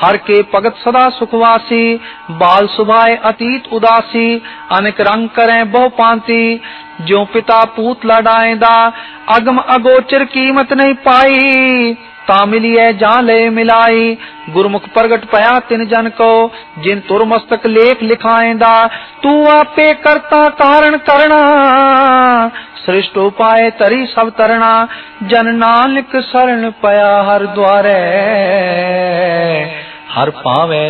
हर के भगत सदा सुखवासी, बाल सुभाए अतीत उदासी, अनेक रंग करें बहु पांति, ज्यों पिता पूत लडाएंदा, अगम अगोचर कीमत नहीं पाई, तामिलिए जान ले मिलाई, गुरमुख प्रगट पया तिन जन को, जिन तुर मस्तक लेख लिखाएंदा, तू आपे करता कारण करना, श्रेष्ठ उपाय तरी सब तरना, जन नानक शरण पया हर द्वारे, हर पावे